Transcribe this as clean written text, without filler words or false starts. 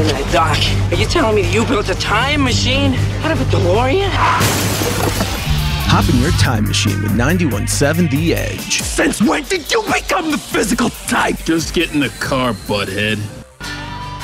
minute, Doc. Are you telling me that you built a time machine out of a DeLorean? Hop in your time machine with 91.7 The Edge. Since when did you become the physical type? Just get in the car, butthead.